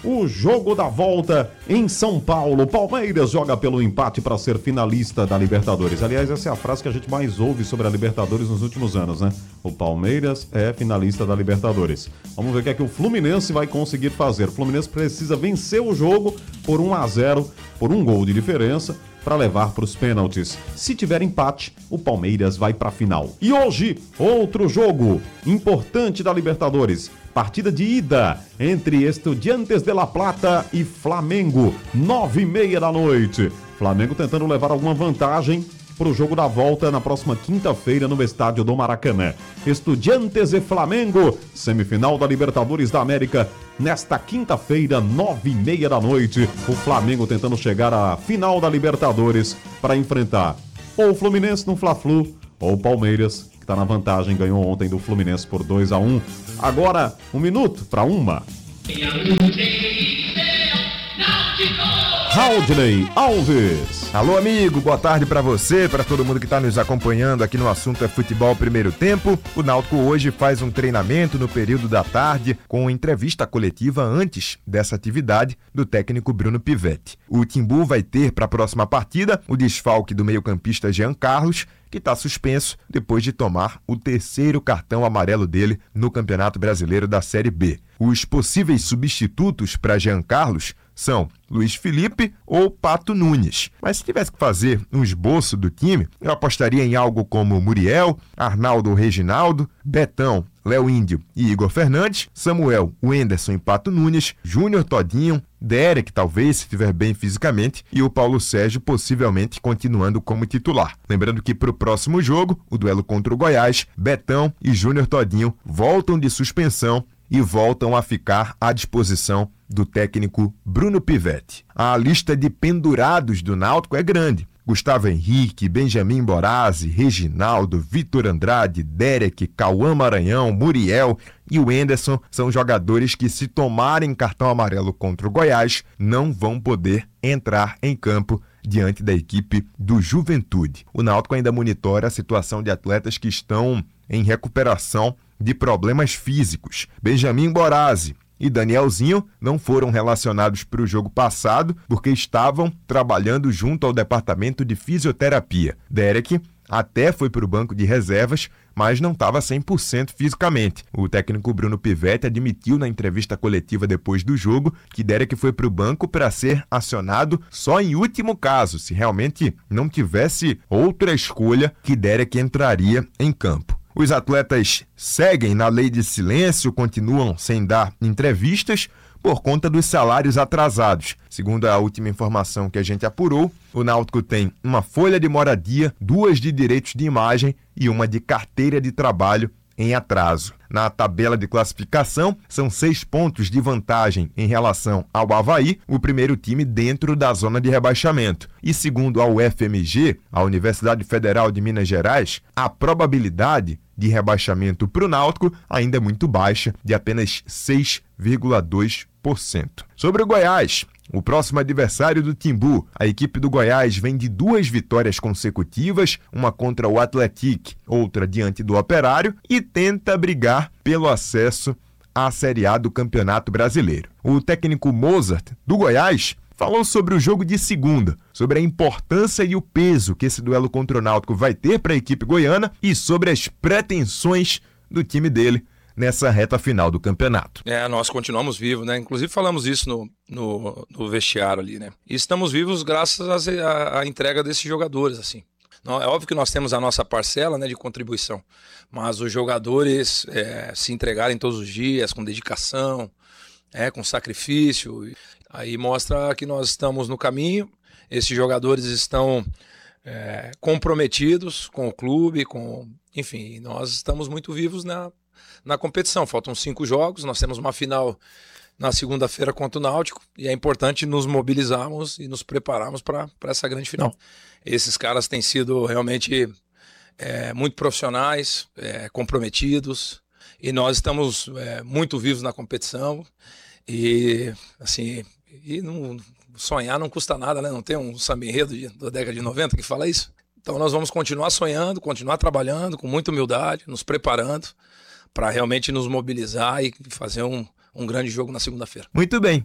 o jogo da volta em São Paulo. Palmeiras joga pelo empate para ser finalista da Libertadores. Aliás, essa é a frase que a gente mais ouve sobre a Libertadores nos últimos anos, né? O Palmeiras é finalista da Libertadores. Vamos ver o que é que o Fluminense vai conseguir fazer. O Fluminense precisa vencer o jogo por 1-0, por um gol de diferença, para levar para os pênaltis. Se tiver empate, o Palmeiras vai para a final. E hoje, outro jogo importante da Libertadores. Partida de ida entre Estudiantes de La Plata e Flamengo, 9h30 da noite. Flamengo tentando levar alguma vantagem para o jogo da volta na próxima quinta-feira no estádio do Maracanã. Estudiantes e Flamengo, semifinal da Libertadores da América, nesta quinta-feira, 9h30 da noite. O Flamengo tentando chegar à final da Libertadores para enfrentar ou o Fluminense no Fla-Flu ou o Palmeiras, que está na vantagem, ganhou ontem do Fluminense por 2-1. Agora, 1 minuto para 1. Raudney Alves. Alô, amigo, boa tarde pra você, pra todo mundo que tá nos acompanhando aqui no Assunto é Futebol Primeiro Tempo. O Náutico hoje faz um treinamento no período da tarde com entrevista coletiva antes dessa atividade do técnico Bruno Pivetti. O Timbu vai ter pra próxima partida o desfalque do meio-campista Jean Carlos, que está suspenso depois de tomar o 3º cartão amarelo dele no Campeonato Brasileiro da Série B. Os possíveis substitutos para Jean Carlos são Luiz Felipe ou Pato Nunes. Mas se tivesse que fazer um esboço do time, eu apostaria em algo como Muriel, Arnaldo ou Reginaldo, Betão, Léo Índio e Igor Fernandes, Samuel, Wenderson e Pato Nunes, Júnior Todinho, Derek, talvez, se estiver bem fisicamente, e o Paulo Sérgio possivelmente continuando como titular. Lembrando que para o próximo jogo, o duelo contra o Goiás, Betão e Júnior Todinho voltam de suspensão e voltam a ficar à disposição do técnico Bruno Pivetti. A lista de pendurados do Náutico é grande. Gustavo Henrique, Benjamin Borazzi, Reginaldo, Vitor Andrade, Derek, Cauã Maranhão, Muriel e o Wenderson são jogadores que, se tomarem cartão amarelo contra o Goiás, não vão poder entrar em campo diante da equipe do Juventude. O Náutico ainda monitora a situação de atletas que estão em recuperação de problemas físicos. Benjamin Borazzi e Danielzinho não foram relacionados para o jogo passado porque estavam trabalhando junto ao departamento de fisioterapia. Derek até foi para o banco de reservas, mas não estava 100% fisicamente. O técnico Bruno Pivetti admitiu na entrevista coletiva depois do jogo que Derek foi para o banco para ser acionado só em último caso, se realmente não tivesse outra escolha, que Derek entraria em campo. Os atletas seguem na lei de silêncio, continuam sem dar entrevistas por conta dos salários atrasados. Segundo a última informação que a gente apurou, o Náutico tem uma folha de moradia, 2 de direitos de imagem e uma de carteira de trabalho em atraso. Na tabela de classificação, são 6 pontos de vantagem em relação ao Avaí, o primeiro time dentro da zona de rebaixamento. E segundo a UFMG, a Universidade Federal de Minas Gerais, a probabilidade de rebaixamento para o Náutico ainda é muito baixa, de apenas 6,2%. Sobre o Goiás, o próximo adversário do Timbu, a equipe do Goiás vem de 2 vitórias consecutivas, uma contra o Atlético, outra diante do Operário, e tenta brigar pelo acesso à Série A do Campeonato Brasileiro. O técnico Mozart, do Goiás, falou sobre o jogo de segunda, sobre a importância e o peso que esse duelo contra o Náutico vai ter para a equipe goiana e sobre as pretensões do time dele nessa reta final do campeonato. Nós continuamos vivos, né? Inclusive falamos isso no vestiário ali, né? E estamos vivos graças à entrega desses jogadores, assim. É óbvio que nós temos a nossa parcela, né, de contribuição, mas os jogadores se entregarem todos os dias com dedicação, com sacrifício, aí mostra que nós estamos no caminho. Esses jogadores estão comprometidos com o clube, enfim, nós estamos muito vivos na competição. Faltam 5 jogos, nós temos uma final na segunda-feira contra o Náutico e é importante nos mobilizarmos e nos prepararmos para essa grande final. Esses caras têm sido realmente muito profissionais, comprometidos, e nós estamos muito vivos na competição e assim, sonhar não custa nada, né? Não tem um samba enredo da década de 90 que fala isso? Então nós vamos continuar sonhando, continuar trabalhando com muita humildade, nos preparando para realmente nos mobilizar e fazer um grande jogo na segunda-feira. Muito bem,